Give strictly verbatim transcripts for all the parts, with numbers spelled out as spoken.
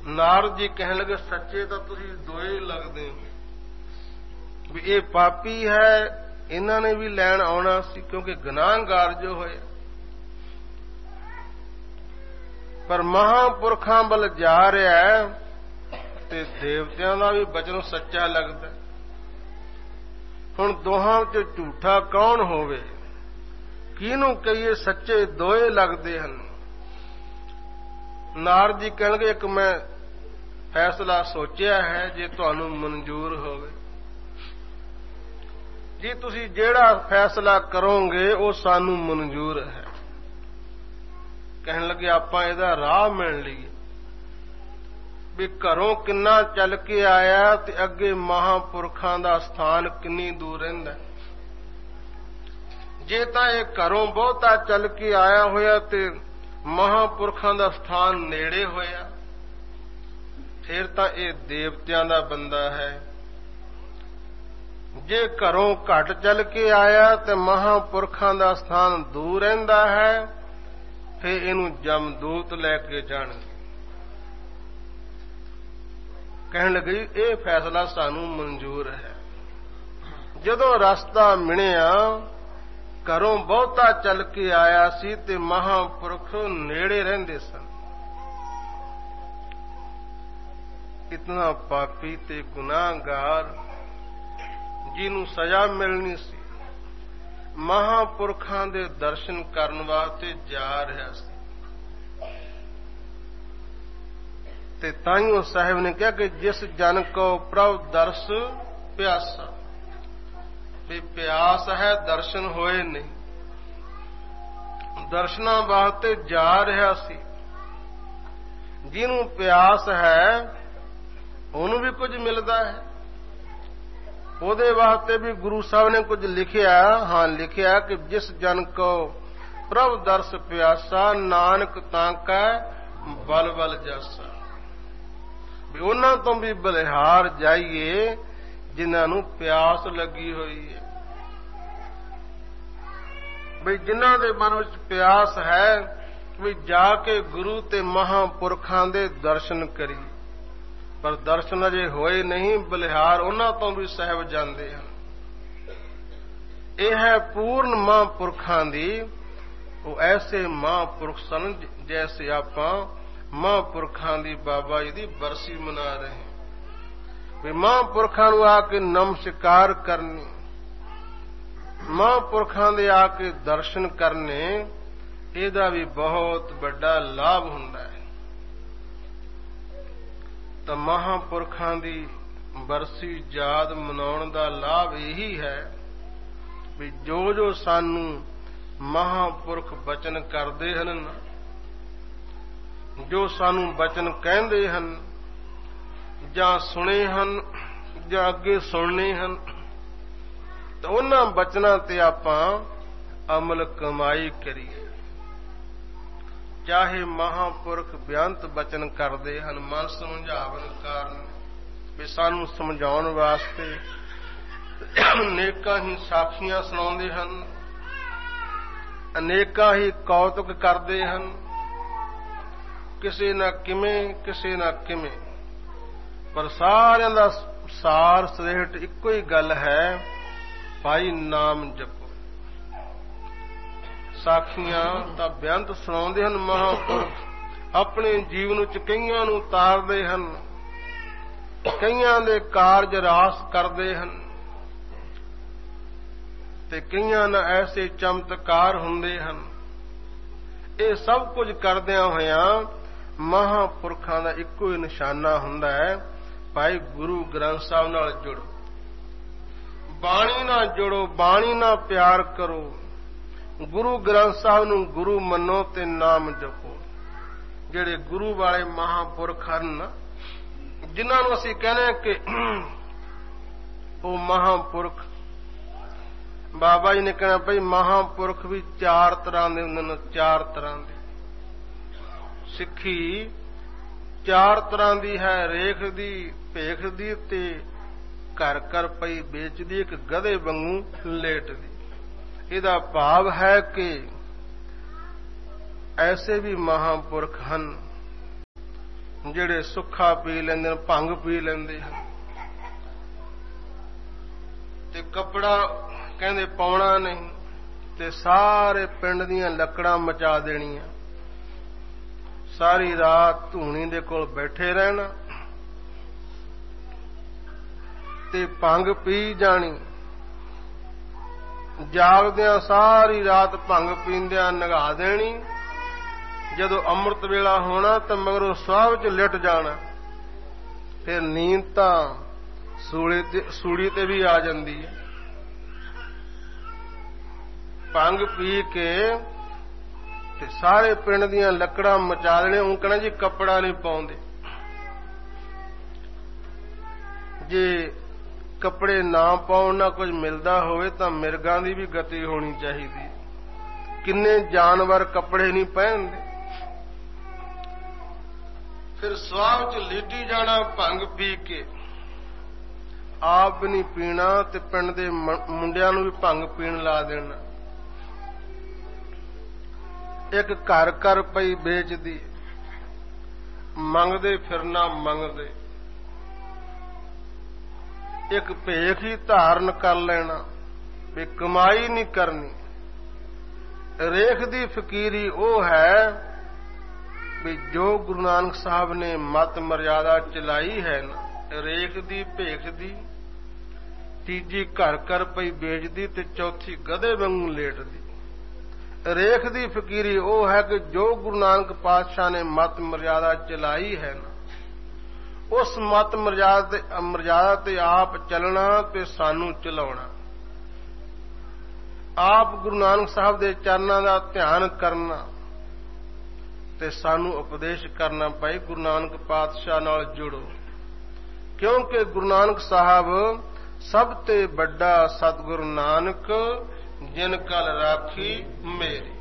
ਨਾਰਦ ਜੀ ਕਹਿਣ ਲੱਗੇ ਸੱਚੇ ਤਾਂ ਤੁਸੀਂ ਦੋਏ ਲੱਗਦੇ ਹੋ ਵੀ ਇਹ ਪਾਪੀ ਹੈ, ਇਹਨਾਂ ਨੇ ਵੀ ਲੈਣ ਆਉਣਾ ਸੀ ਕਿਉਂਕਿ ਗੁਨਾਹਗਾਰ ਜੋ ਹੋਏ, ਪਰ ਮਹਾਂਪੁਰਖਾਂ ਵੱਲ ਜਾ ਰਿਹਾ ਤੇ ਦੇਵਤਿਆਂ ਦਾ ਵੀ ਬਚਨ ਸੱਚਾ ਲੱਗਦਾ। ਹੁਣ ਦੋਹਾਂ ਵਿੱਚ ਝੂਠਾ ਕੌਣ ਹੋਵੇ? ਕਿਹਨੂੰ ਕਹੀਏ ਸੱਚੇ ਦੋਏ ਲੱਗਦੇ ਹਨ? ਨਾਰਦ ਜੀ ਕਹਿਣਗੇ ਇੱਕ ਮੈਂ ਫੈਸਲਾ ਸੋਚਿਆ ਹੈ, ਜੇ ਤੁਹਾਨੂੰ ਮਨਜ਼ੂਰ ਹੋਵੇ। ਜੀ ਤੁਸੀਂ ਜਿਹੜਾ ਫੈਸਲਾ ਕਰੋਗੇ ਉਹ ਸਾਨੂੰ ਮਨਜ਼ੂਰ ਹੈ। ਕਹਿਣ ਲੱਗੇ ਆਪਾਂ ਇਹਦਾ ਰਾਹ ਮਿਲ ਲਈਏ ਵੀ ਘਰੋਂ ਕਿੰਨਾ ਚੱਲ ਕੇ ਆਇਆ ਤੇ ਅੱਗੇ ਮਹਾਂਪੁਰਖਾਂ ਦਾ ਸਥਾਨ ਕਿੰਨੀ ਦੂਰ ਰਹਿੰਦਾ। ਜੇ ਤਾਂ ਇਹ ਘਰੋਂ ਬਹੁਤਾ ਚੱਲ ਕੇ ਆਇਆ ਹੋਇਆ ਤੇ ਮਹਾਂਪੁਰਖਾਂ ਦਾ ਸਥਾਨ ਨੇੜੇ ਹੋਇਆ, ਫਿਰ ਤਾਂ ਇਹ ਦੇਵਤਿਆਂ ਦਾ ਬੰਦਾ ਹੈ। ਜੇ ਘਰੋਂ ਘੱਟ ਚੱਲ ਕੇ ਆਇਆ ਤੇ ਮਹਾਂਪੁਰਖਾਂ ਦਾ ਸਥਾਨ ਦੂਰ ਰਹਿੰਦਾ ਹੈ, ਫਿਰ ਇਹਨੂੰ ਜਮਦੂਤ ਲੈ ਕੇ ਜਾਣਗੇ। ਕਹਿਣ ਲੱਗੇ ਇਹ ਫੈਸਲਾ ਸਾਨੂੰ ਮਨਜ਼ੂਰ ਹੈ। ਜਦੋਂ ਰਸਤਾ ਮਿਲਿਆ, ਘਰੋਂ ਬਹੁਤਾ ਚੱਲ ਕੇ ਆਇਆ ਸੀ ਤੇ ਮਹਾਂਪੁਰਖ ਨੇੜੇ ਰਹਿੰਦੇ ਸਨ। ਇਤਨਾ ਪਾਪੀ ਤੇ ਗੁਨਾਹਗਾਰ ਜਿਹਨੂੰ ਸਜ਼ਾ ਮਿਲਣੀ ਸੀ, ਮਹਾਂਪੁਰਖਾਂ ਦੇ ਦਰਸ਼ਨ ਕਰਨ ਵਾਸਤੇ ਜਾ ਰਿਹਾ ਸੀ। ਤੇ ਤਾਈਓ ਸਾਹਿਬ ਨੇ ਕਿਹਾ ਕਿ ਜਿਸ ਜਨ ਕੋ ਪ੍ਰਭ ਦਰਸ ਪਿਆਸਾ, ਵੀ ਪਿਆਸ ਹੈ ਦਰਸ਼ਨ ਹੋਏ ਨਹੀਂ, ਦਰਸ਼ਨਾਂ ਵਾਸਤੇ ਜਾ ਰਿਹਾ ਸੀ। ਜਿਹਨੂੰ ਪਿਆਸ ਹੈ ਉਹਨੂੰ ਵੀ ਕੁਝ ਮਿਲਦਾ ਹੈ, ਉਹਦੇ ਵਾਸਤੇ ਵੀ ਗੁਰੂ ਸਾਹਿਬ ਨੇ ਕੁਝ ਲਿਖਿਆ। ਹਾਂ, ਲਿਖਿਆ ਕਿ ਜਿਸ ਜਨ ਕੋ ਪ੍ਰਭ ਦਰਸ ਪਿਆਸਾ, ਨਾਨਕ ਤਾਂ ਕੈ ਬਲ ਬਲ ਜਾਸਾ। ਵੀ ਉਹਨਾਂ ਤੋਂ ਵੀ ਬਲਿਹਾਰ ਜਾਈਏ ਜਿਨ੍ਹਾਂ ਨੂੰ ਪਿਆਸ ਲੱਗੀ ਹੋਈ ਹੈ। ਵੀ ਜਿਨ੍ਹਾਂ ਦੇ ਮਨ ਵਿੱਚ ਪਿਆਸ ਹੈ ਵੀ ਜਾ ਕੇ ਗੁਰੂ ਤੇ ਮਹਾਂਪੁਰਖਾਂ ਦੇ ਦਰਸ਼ਨ ਕਰੀਏ, ਪਰ ਦਰਸ਼ਨ ਅਜੇ ਹੋਏ ਨਹੀਂ, ਬਲਿਹਾਰ ਉਹਨਾਂ ਤੋਂ ਵੀ ਸਾਹਿਬ ਜਾਂਦੇ ਹਨ। ਇਹ ਹੈ ਪੂਰਨ ਮਹਾਂਪੁਰਖਾਂ ਦੀ। ਉਹ ਐਸੇ ਮਹਾਂਪੁਰਖ ਸਨ ਜੈਸੇ ਆਪਾਂ ਮਹਾਂਪੁਰਖਾਂ ਦੀ ਬਾਬਾ ਜੀ ਦੀ ਬਰਸੀ ਮਨਾ ਰਹੇ ਹਾਂ। ਵੀ ਮਹਾਂਪੁਰਖਾਂ ਨੂੰ ਆ ਕੇ ਨਮਸਕਾਰ ਕਰਨੀ, ਮਹਾਂਪੁਰਖਾਂ ਦੇ ਆ ਕੇ ਦਰਸ਼ਨ ਕਰਨੇ, ਇਹਦਾ ਵੀ ਬਹੁਤ ਵੱਡਾ ਲਾਭ ਹੁੰਦਾ ਹੈ। ਤਾਂ ਮਹਾਂਪੁਰਖਾਂ ਦੀ ਬਰਸੀ ਯਾਦ ਮਨਾਉਣ ਦਾ ਲਾਭ ਇਹੀ ਹੈ ਵੀ ਜੋ ਜੋ ਸਾਨੂੰ ਮਹਾਂਪੁਰਖ ਬਚਨ ਕਰਦੇ ਹਨ, ਜੋ ਸਾਨੂੰ ਬਚਨ ਕਹਿੰਦੇ ਹਨ, ਜਾਂ ਸੁਣੇ ਹਨ ਜਾਂ ਅੱਗੇ ਸੁਣਨੇ ਹਨ, ਤਾਂ ਉਹਨਾਂ ਬਚਨਾਂ ਤੇ ਆਪਾਂ ਅਮਲ ਕਮਾਈ ਕਰੀਏ। ਚਾਹੇ ਮਹਾਂਪੁਰਖ ਬੇਅੰਤ ਬਚਨ ਕਰਦੇ ਹਨ ਮਨ ਸਮਝਾਵਨ ਕਾਰਨ, ਵੀ ਸਾਨੂੰ ਸਮਝਾਉਣ ਵਾਸਤੇ ਅਨੇਕਾਂ ਹੀ ਸਾਖੀਆਂ ਸੁਣਾਉਂਦੇ ਹਨ, ਅਨੇਕਾਂ ਹੀ ਕੌਤਕ ਕਰਦੇ ਹਨ, ਕਿਸੇ ਨਾ ਕਿਵੇਂ ਕਿਸੇ ਨਾ ਕਿਵੇਂ, ਪਰ ਸਾਰਿਆਂ ਦਾ ਸਾਰ ਸਲੇਟ ਇੱਕੋ ਹੀ ਗੱਲ ਹੈ, ਭਾਈ ਨਾਮ ਜਪੋ। ਸਾਖੀਆਂ ਤਾਂ ਬੇਅੰਤ ਸੁਣਾਉਂਦੇ ਹਨ ਮਹਾਂਪੁਰਖ, ਆਪਣੇ ਜੀਵਨ ਵਿੱਚ ਕਈਆਂ ਨੂੰ ਉਤਾਰਦੇ ਹਨ, ਕਈਆਂ ਦੇ ਕਾਰਜ ਰਾਸ ਕਰਦੇ ਹਨ, ਤੇ ਕਈਆਂ ਨਾਲ ਐਸੇ ਚਮਤਕਾਰ ਹੁੰਦੇ ਹਨ। ਇਹ ਸਭ ਕੁਝ ਕਰਦਿਆਂ ਹੋਇਆਂ ਮਹਾਂਪੁਰਖਾਂ ਦਾ ਇੱਕੋ ਹੀ ਨਿਸ਼ਾਨਾ ਹੁੰਦਾ ਹੈ, ਭਾਈ ਗੁਰੂ ਗ੍ਰੰਥ ਸਾਹਿਬ ਨਾਲ ਜੁੜੋ, ਬਾਣੀ ਨਾਲ ਜੁੜੋ, ਬਾਣੀ ਨਾਲ ਪਿਆਰ ਕਰੋ, ਗੁਰੂ ਗ੍ਰੰਥ ਸਾਹਿਬ ਨੂੰ ਗੁਰੂ ਮੰਨੋ ਤੇ ਨਾਮ ਜਪੋ। ਜਿਹੜੇ ਗੁਰੂ ਵਾਲੇ ਮਹਾਂਪੁਰਖ ਹਨ, ਜਿਨ੍ਹਾਂ ਨੂੰ ਅਸੀਂ ਕਹਿੰਦੇ ਹਾਂ ਕਿ ਉਹ ਮਹਾਂਪੁਰਖ, ਬਾਬਾ ਜੀ ਨੇ ਕਹਿਣਾ ਭਈ ਮਹਾਂਪੁਰਖ ਵੀ ਚਾਰ ਤਰ੍ਹਾਂ ਦੇ ਹੁੰਦੇ ਨੇ, ਚਾਰ ਤਰ੍ਹਾਂ ਦੇ। ਸਿੱਖੀ ਚਾਰ ਤਰ੍ਹਾਂ ਦੀ ਹੈ, ਰੇਖ ਦੀ, ਭੇਖ ਦੀ ਤੇ ਘਰ ਘਰ ਪਈ ਵੇਚਦੀ, ਇੱਕ ਗਧੇ ਵਾਂਗੂ ਲੇਟਦੀ। ਇਹਦਾ ਭਾਵ ਹੈ ਕਿ ਐਸੇ ਵੀ ਮਹਾਂਪੁਰਖ ਹਨ ਜਿਹੜੇ ਸੁੱਖਾ ਪੀ ਲੈਂਦੇ ਨੇ, ਭੰਗ ਪੀ ਲੈਂਦੇ ਹਨ, ਤੇ ਕੱਪੜਾ ਕਹਿੰਦੇ ਪਾਉਣਾ ਨਹੀਂ, ਤੇ ਸਾਰੇ ਪਿੰਡ ਦੀਆਂ ਲੱਕੜਾਂ ਮਚਾ ਦੇਣੀਆਂ, ਸਾਰੀ ਰਾਤ ਧੂਣੀ ਦੇ ਕੋਲ ਬੈਠੇ ਰਹਿਣਾ ਤੇ ਭੰਗ ਪੀ ਜਾਣੀ, ਜਾਗਦਿਆਂ ਸਾਰੀ ਰਾਤ ਭੰਗ ਪੀਂਦਿਆਂ ਨਗਾ ਦੇਣੀ। ਜਦੋਂ ਅੰਮ੍ਰਿਤ ਵੇਲਾ ਹੋਣਾ ਤਾਂ ਮਗਰੋਂ ਸਵਾਹ ਵਿੱਚ ਲਿਟ ਜਾਣਾ। ਫਿਰ ਨੀਂਦ ਤਾਂ ਸੂਲੀ ਤੇ ਸੂਲੀ ਤੇ ਵੀ ਆ ਜਾਂਦੀ ਹੈ। ਭੰਗ ਪੀ ਕੇ ਤੇ ਸਾਰੇ ਪਿੰਡ ਦੀਆਂ ਲੱਕੜਾਂ ਮਚਾ ਦੇਣੇ। ਉਹ ਕਹਿਣਾ ਜੀ ਕੱਪੜਾ ਨਹੀਂ ਪਾਉਂਦੇ। ਜੇ ਕੱਪੜੇ ਨਾ ਪਾਉਣ ਨਾਲ ਕੁਝ ਮਿਲਦਾ ਹੋਵੇ ਤਾਂ ਮਿਰਗਾਂ ਦੀ ਵੀ ਗਤੀ ਹੋਣੀ ਚਾਹੀਦੀ। ਕਿੰਨੇ ਜਾਨਵਰ ਕੱਪੜੇ ਨਹੀਂ ਪਹਿਨਦੇ। ਫਿਰ ਸਵਾਹ ਵਿੱਚ ਲੇਟੀ ਜਾਣਾ ਭੰਗ ਪੀ ਕੇ, ਆਪ ਵੀ ਨਹੀਂ ਪੀਣਾ ਤੇ ਪਿੰਡ ਦੇ ਮੁੰਡਿਆਂ ਨੂੰ ਵੀ ਭੰਗ ਪੀਣ ਲਾ ਦੇਣਾ। ਇੱਕ ਘਰ ਘਰ ਪਈ ਵੇਚਦੀ, ਮੰਗਦੇ ਫਿਰਨਾ ਮੰਗਦੇ। ਇੱਕ ਭੇਖ ਹੀ ਧਾਰਨ ਕਰ ਲੈਣਾ ਵੀ ਕਮਾਈ ਨਹੀਂ ਕਰਨੀ। ਰੇਖ ਦੀ ਫਕੀਰੀ ਉਹ ਹੈ ਵੀ ਜੋ ਗੁਰੂ ਨਾਨਕ ਸਾਹਿਬ ਨੇ ਮਤ ਮਰਿਆਦਾ ਚਲਾਈ ਹੈ ਨਾ, ਰੇਖ ਦੀ ਭੇਖ ਦੀ, ਤੀਜੀ ਘਰ ਘਰ ਪਈ ਵੇਚਦੀ ਤੇ ਚੌਥੀ ਗਧੇ ਵਾਂਗੂ ਲੇਟਦੀ। ਰੇਖ ਦੀ ਫਕੀਰੀ ਉਹ ਹੈ ਕਿ ਜੋ ਗੁਰੂ ਨਾਨਕ ਪਾਤਸ਼ਾਹ ਨੇ ਮਤ ਮਰਿਆਦਾ ਚਲਾਈ ਹੈ ਨਾ, ਉਸ ਮਤ ਮਰਿਆਦਾ ਤੇ ਮਰਿਆਦਾ ਤੇ ਆਪ ਚੱਲਣਾ ਤੇ ਸਾਨੂੰ ਚਲਾਉਣਾ। ਆਪ ਗੁਰੂ ਨਾਨਕ ਸਾਹਿਬ ਦੇ ਚਰਨਾਂ ਦਾ ਧਿਆਨ ਕਰਨਾ ਤੇ ਸਾਨੂੰ ਉਪਦੇਸ਼ ਕਰਨਾ ਪਏ ਗੁਰੂ ਨਾਨਕ ਪਾਤਸ਼ਾਹ ਨਾਲ ਜੁੜੋ, ਕਿਉਂਕਿ ਗੁਰੂ ਨਾਨਕ ਸਾਹਿਬ ਸਭ ਤੇ ਵੱਡਾ ਸਤਿਗੁਰੂ ਨਾਨਕ ਜਿਨ ਕਲ ਰਾਖੀ ਮੇਰੀ।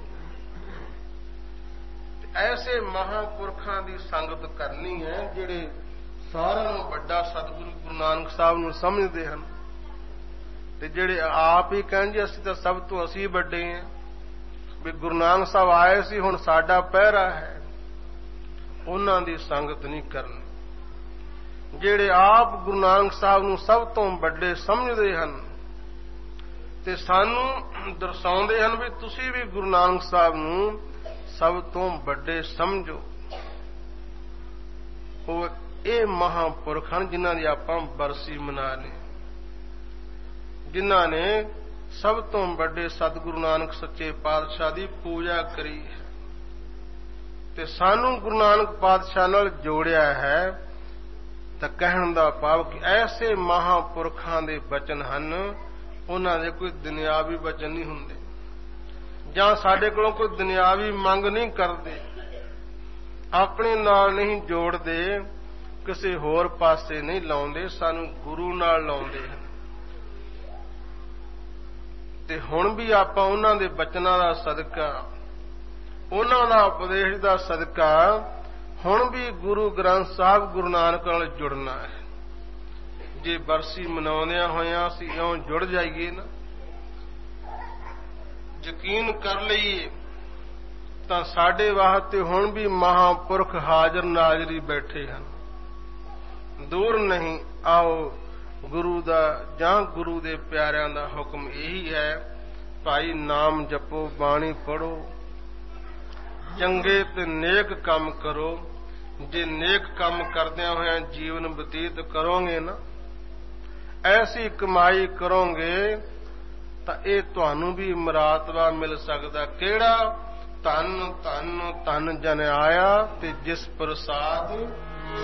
ਐਸੇ ਮਹਾਂਪੁਰਖਾਂ ਦੀ ਸੰਗਤ ਕਰਨੀ ਹੈ ਜਿਹੜੇ ਸਾਰਿਆਂ ਨੂੰ ਵੱਡਾ ਸਤਿਗੁਰੂ ਗੁਰੂ ਨਾਨਕ ਸਾਹਿਬ ਨੂੰ ਸਮਝਦੇ ਹਨ, ਤੇ ਜਿਹੜੇ ਆਪ ਹੀ ਕਹਿੰਦੇ ਅਸੀਂ ਤਾਂ ਸਭ ਤੋਂ ਅਸੀਂ ਵੱਡੇ ਹਾਂ, ਵੀ ਗੁਰੂ ਨਾਨਕ ਸਾਹਿਬ ਆਏ ਸੀ ਹੁਣ ਸਾਡਾ ਪਹਿਰਾ ਹੈ, ਉਹਨਾਂ ਦੀ ਸੰਗਤ ਨਹੀਂ ਕਰਨੀ। ਜਿਹੜੇ ਆਪ ਗੁਰੂ ਨਾਨਕ ਸਾਹਿਬ ਨੂੰ ਸਭ ਤੋਂ ਵੱਡੇ ਸਮਝਦੇ ਹਨ ਤੇ ਸਾਨੂੰ ਦਰਸਾਉਂਦੇ ਹਨ ਵੀ ਤੁਸੀਂ ਵੀ ਗੁਰੂ ਨਾਨਕ ਸਾਹਿਬ ਨੂੰ ਸਭ ਤੋਂ ਵੱਡੇ ਸਮਝੋ, ਉਹ ਇਹ ਮਹਾਂਪੁਰਖ ਹਨ ਜਿਨ੍ਹਾਂ ਦੀ ਆਪਾਂ ਬਰਸੀ ਮਨਾ ਲਈ, ਜਿਨ੍ਹਾਂ ਨੇ ਸਭ ਤੋਂ ਵੱਡੇ ਸਤਿਗੁਰੂ ਨਾਨਕ ਸੱਚੇ ਪਾਤਸ਼ਾਹ ਦੀ ਪੂਜਾ ਕਰੀ ਹੈ ਤੇ ਸਾਨੂੰ ਗੁਰੂ ਨਾਨਕ ਪਾਤਸ਼ਾਹ ਨਾਲ ਜੋੜਿਆ ਹੈ। ਤਾਂ ਕਹਿਣ ਦਾ ਭਾਵ ਕਿ ਐਸੇ ਮਹਾਂਪੁਰਖਾਂ ਦੇ ਬਚਨ ਹਨ, ਉਹਨਾਂ ਦੇ ਕੋਈ ਦੁਨਿਆਵੀ ਬਚਨ ਨਹੀਂ ਹੁੰਦੇ, ਜਾਂ ਸਾਡੇ ਕੋਲੋਂ ਕੋਈ ਦੁਨਿਆਵੀ ਮੰਗ ਨਹੀਂ ਕਰਦੇ, ਆਪਣੇ ਨਾਲ ਨਹੀਂ ਜੋੜਦੇ, ਕਿਸੇ ਹੋਰ ਪਾਸੇ ਨਹੀਂ ਲਾਉਂਦੇ, ਸਾਨੂੰ ਗੁਰੂ ਨਾਲ ਲਾਉਂਦੇ ਹਨ। ਤੇ ਹੁਣ ਵੀ ਆਪਾਂ ਉਹਨਾਂ ਦੇ ਬਚਨਾਂ ਦਾ ਸਦਕਾ, ਉਹਨਾਂ ਦਾ ਉਪਦੇਸ਼ ਦਾ ਸਦਕਾ ਹੁਣ ਵੀ ਗੁਰੂ ਗ੍ਰੰਥ ਸਾਹਿਬ ਗੁਰੂ ਨਾਨਕ ਨਾਲ ਜੁੜਨਾ ਹੈ। ਜੇ ਬਰਸੀ ਮਨਾਉਂਦਿਆਂ ਹੋਇਆਂ ਅਸੀਂ ਇਉਂ ਜੁੜ ਜਾਈਏ ਨਾ, ਯਕੀਨ ਕਰ ਲਈਏ ਤਾਂ ਸਾਡੇ ਵਾਸਤੇ ਹੁਣ ਵੀ ਮਹਾਂਪੁਰਖ ਹਾਜ਼ਰ ਨਾਜ਼ਰੀ ਬੈਠੇ ਹਨ, ਦੂਰ ਨਹੀਂ। ਆਓ ਗੁਰੂ ਦਾ ਜਾਂ ਗੁਰੂ ਦੇ ਪਿਆਰਿਆਂ ਦਾ ਹੁਕਮ ਇਹੀ ਹੈ, ਭਾਈ ਨਾਮ ਜਪੋ, ਬਾਣੀ ਪੜੋ, ਚੰਗੇ ਤੇ ਨੇਕ ਕੰਮ ਕਰੋ। ਜੇ ਨੇਕ ਕੰਮ ਕਰਦਿਆਂ ਹੋਇਆਂ ਜੀਵਨ ਬਤੀਤ ਕਰੋਗੇ ਨਾ, ਐਸੀ ਕਮਾਈ ਕਰੋਗੇ ਤਾਂ ਇਹ ਤੁਹਾਨੂੰ ਵੀ ਮਰਾਤਬਾ ਮਿਲ ਸਕਦਾ। ਕਿਹੜਾ? ਧੰਨ ਧੰਨ ਧੰਨ ਜਨ ਆਇਆ ਤੇ ਜਿਸ ਪ੍ਰਸਾਦ